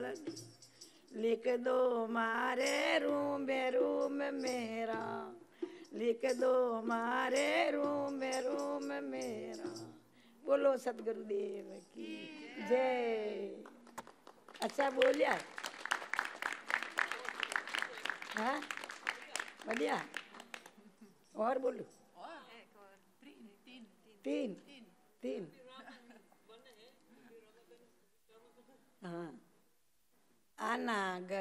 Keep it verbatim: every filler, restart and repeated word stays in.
लिख दो मारे रूम रूम मेरा, लिख दो मारे रूम रूम मेरा। बोलो सतगुरुदेव की जय। अच्छा बोलिया, हाँ बढ़िया। और बोलो तीन तीन हाँ। आना